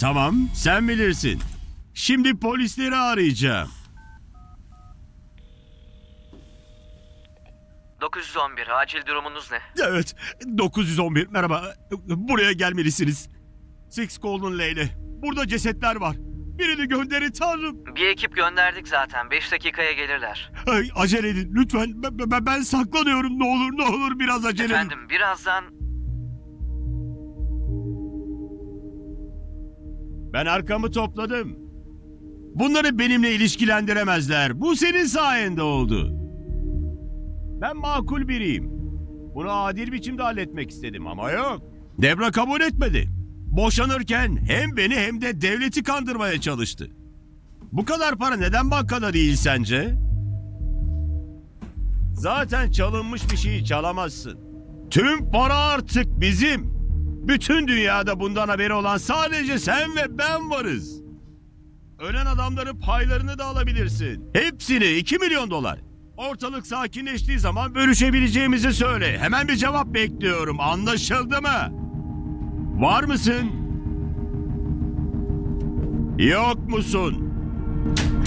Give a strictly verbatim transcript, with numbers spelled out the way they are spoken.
Tamam, sen bilirsin. Şimdi polisleri arayacağım. dokuz yüz on bir, acil durumunuz ne? Evet, dokuz yüz on bir. Merhaba, buraya gelmelisiniz. Six Golden Lane. Burada cesetler var. Birini gönderin tanrım. Bir ekip gönderdik zaten, beş dakikaya gelirler. Ay, acele edin lütfen. Ben, ben, ben saklanıyorum, ne olur ne olur biraz acele edin. Efendim, birazdan... Ben arkamı topladım. Bunları benimle ilişkilendiremezler. Bu senin sayende oldu. Ben makul biriyim. Bunu adil biçimde halletmek istedim ama yok. Debra kabul etmedi. Boşanırken hem beni hem de devleti kandırmaya çalıştı. Bu kadar para neden bankada değil sence? Zaten çalınmış bir şeyi çalamazsın. Tüm para artık bizim. Bütün dünyada bundan haberi olan sadece sen ve ben varız. Ölen adamların paylarını da alabilirsin. Hepsini iki milyon dolar. Ortalık sakinleştiği zaman bölüşebileceğimizi söyle. Hemen bir cevap bekliyorum. Anlaşıldı mı? Var mısın? Yok musun?